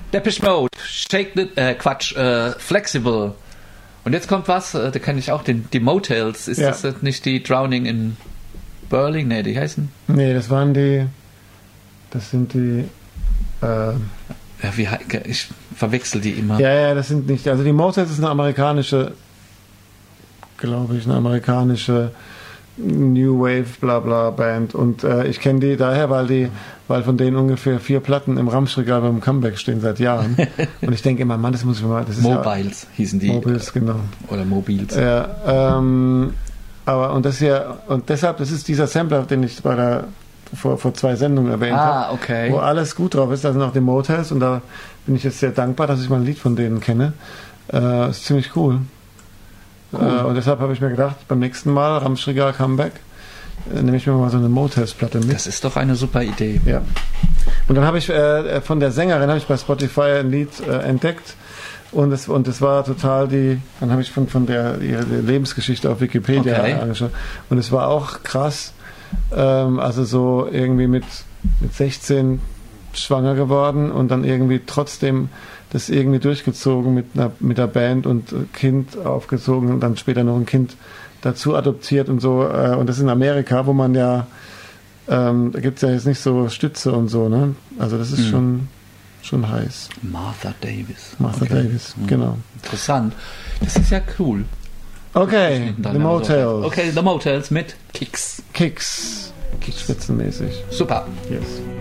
Depeche Mode, Flexible. Und jetzt kommt was, da kenne ich auch, die Motels. Ist das nicht die Drowning in Berlin? Ne, die heißen? Nee, das sind die... ich verwechsel die immer. Ja, das sind nicht... Also die Motels ist eine amerikanische New Wave Blabla Band und ich kenne die daher, weil von denen ungefähr 4 Platten im Ramschregal beim Comeback stehen seit Jahren und ich denke immer, Mann, das muss ich mal... Das ist Mobiles hießen die. Mobiles, genau. Oder Mobiles. Ja, aber und das hier, und deshalb, das ist dieser Sampler, den ich vor 2 Sendungen erwähnt habe, okay. wo alles gut drauf ist, da sind auch die Motels und da bin ich jetzt sehr dankbar, dass ich mal ein Lied von denen kenne. Ist ziemlich cool. Und deshalb habe ich mir gedacht, beim nächsten Mal Ramschregal Comeback nehme ich mir mal so eine Motels-Platte mit. Das ist doch eine super Idee. Ja. Und dann habe ich von der Sängerin bei Spotify ein Lied entdeckt und es war total dann habe ich von ihre Lebensgeschichte auf Wikipedia angeschaut und es war auch krass, also so irgendwie mit 16 schwanger geworden und dann irgendwie trotzdem das irgendwie durchgezogen mit der Band und Kind aufgezogen und dann später noch ein Kind dazu adoptiert und so. Und das in Amerika, wo man ja, da gibt es ja jetzt nicht so Stütze und so, ne? Also das ist schon heiß. Martha Davis, genau. Interessant. Das ist ja cool. Okay, The Motels. Okay, The Motels mit Kicks. Spitzenmäßig. Super. Yes.